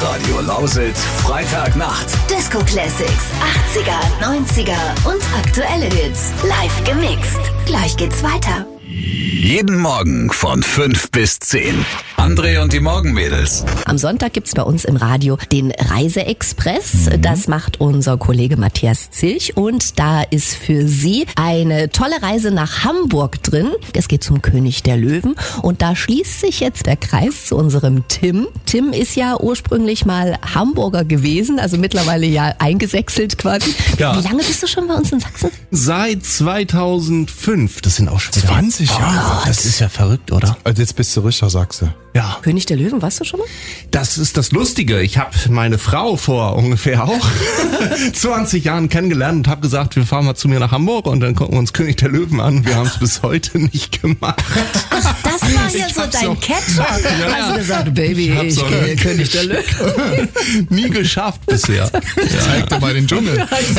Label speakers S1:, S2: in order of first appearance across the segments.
S1: Radio Lausitz, Freitagnacht.
S2: Disco Classics, 80er, 90er und aktuelle Hits. Live gemixt. Gleich geht's weiter.
S1: Jeden Morgen von 5 bis 10. André und die Morgenmädels.
S3: Am Sonntag gibt's bei uns im Radio den Reiseexpress. Das macht unser Kollege Matthias Zilch und da ist für Sie eine tolle Reise nach Hamburg drin. Es geht zum König der Löwen und da schließt sich jetzt der Kreis zu unserem Tim. Tim ist ja ursprünglich mal Hamburger gewesen, also mittlerweile ja eingesächselt quasi.
S4: Ja.
S3: Wie lange bist du schon bei uns in Sachsen?
S4: Seit 2005. Das sind auch schon wieder
S5: 20 Jahre.
S4: Das ist ja verrückt, oder?
S5: Also jetzt bist du richtiger Sachse.
S4: Ja.
S3: König der Löwen, warst du schon mal?
S4: Das ist das Lustige. Ich habe meine Frau vor ungefähr auch 20 Jahren kennengelernt und habe gesagt, wir fahren mal zu mir nach Hamburg und dann gucken wir uns König der Löwen an. Wir haben es bis heute nicht gemacht.
S3: Ach, das war ja so dein Catcher. Hast du gesagt, Baby, ich gehe König der Löwen.
S4: Nie geschafft bisher.
S5: Zeig dir mal den Dschungel.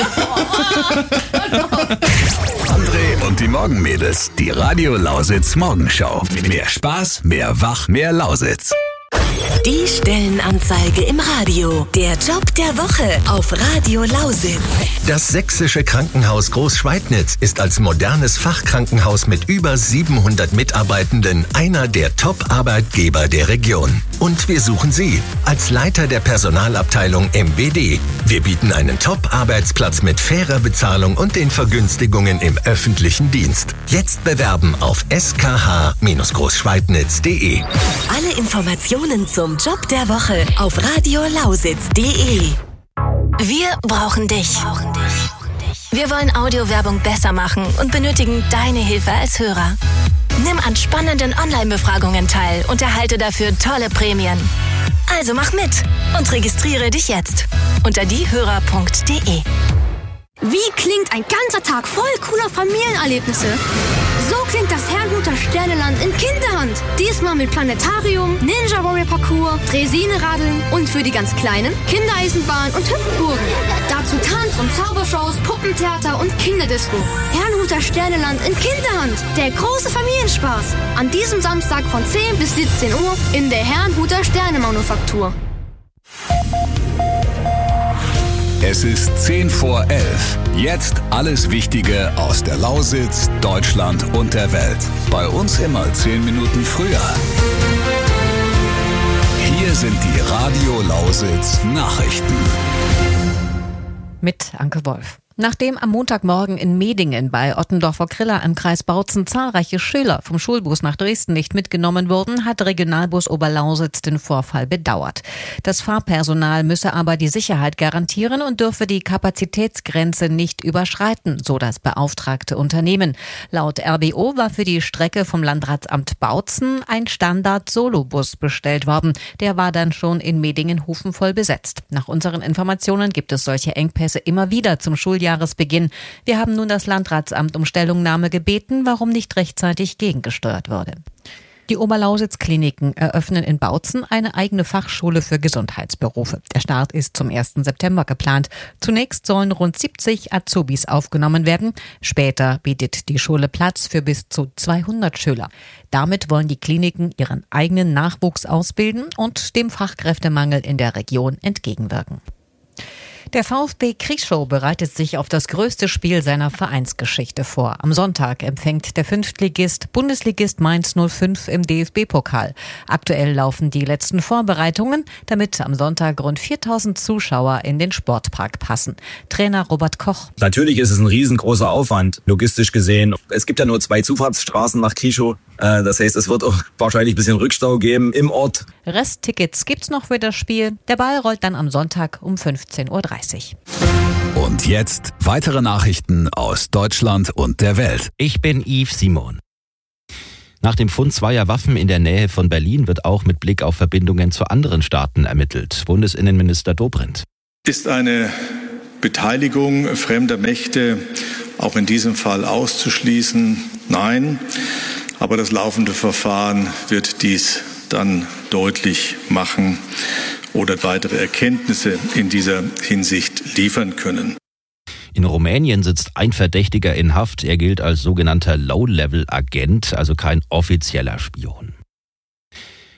S1: André und die Morgenmädels. Die Radio Lausitz Morgenschau. Mehr Spaß, mehr Wach, mehr Lausitz.
S2: Die Stellenanzeige im Radio. Der Job der Woche auf Radio Lausitz.
S6: Das Sächsische Krankenhaus Großschweidnitz ist als modernes Fachkrankenhaus mit über 700 Mitarbeitenden einer der Top-Arbeitgeber der Region. Und wir suchen Sie als Leiter der Personalabteilung MBD. Wir bieten einen Top-Arbeitsplatz mit fairer Bezahlung und den Vergünstigungen im öffentlichen Dienst. Jetzt bewerben auf skh-großschweidnitz.de.
S2: Alle Informationen zum Job der Woche auf radiolausitz.de. Wir brauchen dich. Wir wollen Audiowerbung besser machen und benötigen deine Hilfe als Hörer. Nimm an spannenden Online-Befragungen teil und erhalte dafür tolle Prämien. Also mach mit und registriere dich jetzt unter diehörer.de.
S7: Wie klingt ein ganzer Tag voll cooler Familienerlebnisse? So klingt das Herrnhuter Sterneland in Kinderhand. Diesmal mit Planetarium, Ninja Warrior Parcours, Draisine-Radeln und für die ganz Kleinen Kindereisenbahn und Hüpfburgen. Dazu Tanz- und Zaubershows, Puppentheater und Kinderdisco. Herrnhuter Sterneland in Kinderhand. Der große Familienspaß. An diesem Samstag von 10 bis 17 Uhr in der Herrnhuter Sternemanufaktur.
S1: Es ist 10 vor 11. Jetzt alles Wichtige aus der Lausitz, Deutschland und der Welt. Bei uns immer 10 Minuten früher. Hier sind die Radio Lausitz Nachrichten.
S8: Mit Anke Wolf. Nachdem am Montagmorgen in Medingen bei Ottendorfer-Kriller im Kreis Bautzen zahlreiche Schüler vom Schulbus nach Dresden nicht mitgenommen wurden, hat Regionalbus Oberlausitz den Vorfall bedauert. Das Fahrpersonal müsse aber die Sicherheit garantieren und dürfe die Kapazitätsgrenze nicht überschreiten, so das beauftragte Unternehmen. Laut RBO war für die Strecke vom Landratsamt Bautzen ein Standard-Solobus bestellt worden. Der war dann schon in Medingen-Hufen voll besetzt. Nach unseren Informationen gibt es solche Engpässe immer wieder zum Schuljahresbeginn. Wir haben nun das Landratsamt um Stellungnahme gebeten, warum nicht rechtzeitig gegengesteuert wurde. Die Oberlausitz-Kliniken eröffnen in Bautzen eine eigene Fachschule für Gesundheitsberufe. Der Start ist zum 1. September geplant. Zunächst sollen rund 70 Azubis aufgenommen werden. Später bietet die Schule Platz für bis zu 200 Schüler. Damit wollen die Kliniken ihren eigenen Nachwuchs ausbilden und dem Fachkräftemangel in der Region entgegenwirken. Der VfB Krieschow bereitet sich auf das größte Spiel seiner Vereinsgeschichte vor. Am Sonntag empfängt der Fünftligist Bundesligist Mainz 05 im DFB-Pokal. Aktuell laufen die letzten Vorbereitungen, damit am Sonntag rund 4000 Zuschauer in den Sportpark passen. Trainer Robert Koch.
S9: Natürlich ist es ein riesengroßer Aufwand, logistisch gesehen. Es gibt ja nur 2 Zufahrtsstraßen nach Krieschow. Das heißt, es wird auch wahrscheinlich ein bisschen Rückstau geben im Ort.
S8: Resttickets gibt's noch für das Spiel. Der Ball rollt dann am Sonntag um 15:30 Uhr.
S1: Und jetzt weitere Nachrichten aus Deutschland und der Welt.
S10: Ich bin Yves Simon. Nach dem Fund zweier Waffen in der Nähe von Berlin wird auch mit Blick auf Verbindungen zu anderen Staaten ermittelt. Bundesinnenminister Dobrindt.
S11: Ist eine Beteiligung fremder Mächte auch in diesem Fall auszuschließen? Nein. Aber das laufende Verfahren wird dies dann deutlich machen oder weitere Erkenntnisse in dieser Hinsicht liefern können.
S10: In Rumänien sitzt ein Verdächtiger in Haft. Er gilt als sogenannter Low-Level-Agent, also kein offizieller Spion.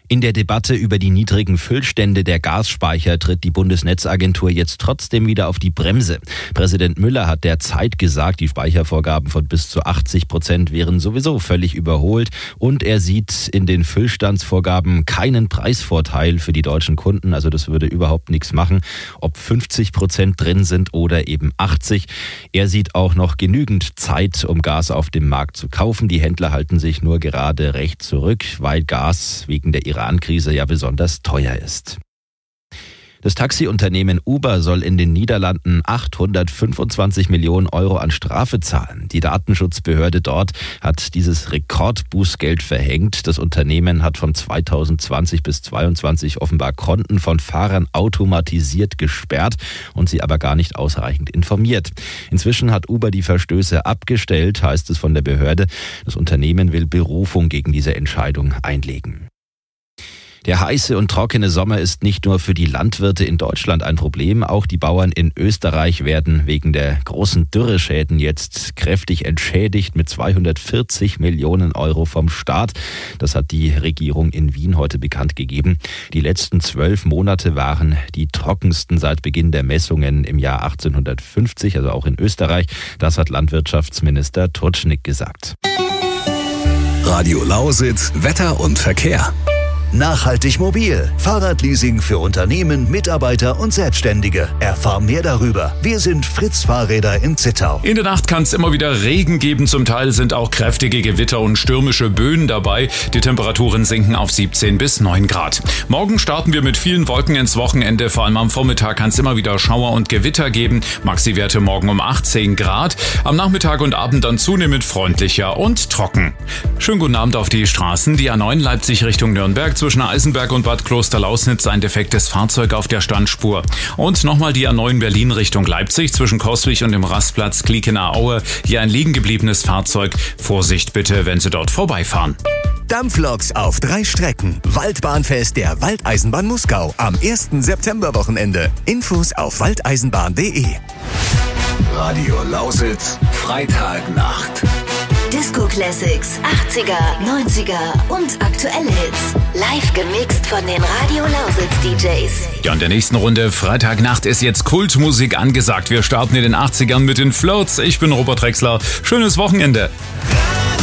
S10: In der Debatte über die niedrigen Füllstände der Gasspeicher tritt die Bundesnetzagentur jetzt trotzdem wieder auf die Bremse. Präsident Müller hat der Zeit gesagt, die Speichervorgaben von bis zu 80% wären sowieso völlig überholt und er sieht in den Füllstandsvorgaben keinen Preisvorteil für die deutschen Kunden. Also das würde überhaupt nichts machen, ob 50% drin sind oder eben 80. Er sieht auch noch genügend Zeit, um Gas auf dem Markt zu kaufen. Die Händler halten sich nur gerade recht zurück, weil Gas wegen der Iran-Krise ja besonders teuer ist. Das Taxiunternehmen Uber soll in den Niederlanden 825 Millionen Euro an Strafe zahlen. Die Datenschutzbehörde dort hat dieses Rekordbußgeld verhängt. Das Unternehmen hat von 2020 bis 2022 offenbar Konten von Fahrern automatisiert gesperrt und sie aber gar nicht ausreichend informiert. Inzwischen hat Uber die Verstöße abgestellt, heißt es von der Behörde. Das Unternehmen will Berufung gegen diese Entscheidung einlegen. Der heiße und trockene Sommer ist nicht nur für die Landwirte in Deutschland ein Problem, auch die Bauern in Österreich werden wegen der großen Dürreschäden jetzt kräftig entschädigt mit 240 Millionen Euro vom Staat. Das hat die Regierung in Wien heute bekannt gegeben. Die letzten 12 Monate waren die trockensten seit Beginn der Messungen im Jahr 1850, also auch in Österreich. Das hat Landwirtschaftsminister Tutschnig gesagt.
S1: Radio Lausitz, Wetter und Verkehr.
S12: Nachhaltig mobil. Fahrradleasing für Unternehmen, Mitarbeiter und Selbstständige. Erfahr mehr darüber. Wir sind Fritz Fahrräder in Zittau.
S13: In der Nacht kann es immer wieder Regen geben. Zum Teil sind auch kräftige Gewitter und stürmische Böen dabei. Die Temperaturen sinken auf 17 bis 9 Grad. Morgen starten wir mit vielen Wolken ins Wochenende. Vor allem am Vormittag kann es immer wieder Schauer und Gewitter geben. Maxi-Werte morgen um 18 Grad. Am Nachmittag und Abend dann zunehmend freundlicher und trocken. Schönen guten Abend auf die Straßen. Die A9 Leipzig Richtung Nürnberg. Zwischen Eisenberg und Bad Klosterlausnitz ein defektes Fahrzeug auf der Standspur. Und nochmal die A9 Berlin Richtung Leipzig zwischen Coswig und dem Rastplatz Kliekener Aue. Hier ein liegen gebliebenes Fahrzeug. Vorsicht bitte, wenn Sie dort vorbeifahren.
S12: Dampfloks auf 3 Strecken. Waldbahnfest der Waldeisenbahn Muskau am 1. Septemberwochenende. Infos auf waldeisenbahn.de.
S1: Radio Lausitz, Freitagnacht.
S2: Disco Classics, 80er, 90er und aktuelle Hits. Live gemixt von den Radio Lausitz DJs.
S13: Ja, in der nächsten Runde Freitagnacht ist jetzt Kultmusik angesagt. Wir starten in den 80ern mit den Flirts. Ich bin Robert Drexler. Schönes Wochenende.